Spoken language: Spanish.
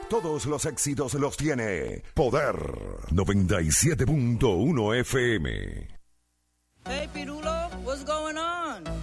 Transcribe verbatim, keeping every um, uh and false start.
todos los éxitos los tiene Poder noventa y siete punto uno F M. Hey, Pirulo, what's going on?